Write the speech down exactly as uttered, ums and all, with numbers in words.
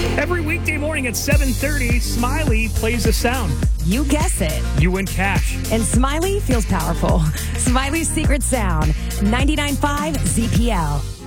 Every weekday morning at seven thirty, Smiley plays a sound. You guess it. You win cash. And Smiley feels powerful. Smiley's secret sound, ninety-nine point five Z P L.